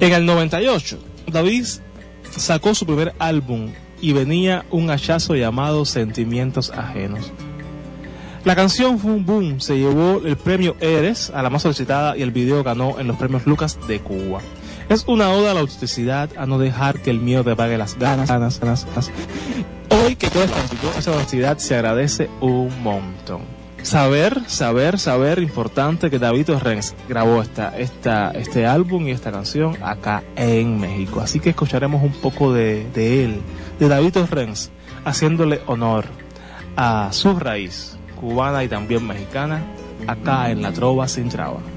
En el 98, David sacó su primer álbum y venía un hachazo llamado Sentimientos Ajenos. La canción fue un boom, se llevó el premio Eres a la más solicitada y el video ganó en los premios Lucas de Cuba. Es una oda a la autenticidad, a no dejar que el miedo te apague las ganas. Hoy que todo es complicado, esa honestidad se agradece un montón. Saber, importante que David Torrens grabó este álbum y esta canción acá en México. Así que escucharemos un poco de él, de David Torrens, haciéndole honor a su raíz cubana y también mexicana, acá en La Trova Sin Traba.